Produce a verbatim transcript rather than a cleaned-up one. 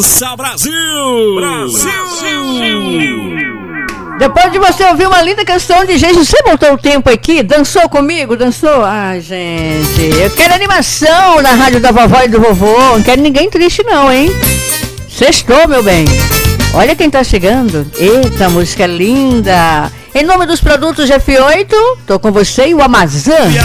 Dança Brasil! Brasil! Depois de você ouvir uma linda canção de gente, você botou o tempo aqui? Dançou comigo? Dançou? Ah, gente, eu quero animação na rádio da vovó e do vovô. Não quero ninguém triste não, hein? Sextou, meu bem. Olha quem tá chegando. Eita, música linda. Em nome dos produtos G F oito, tô com você e o Amazon.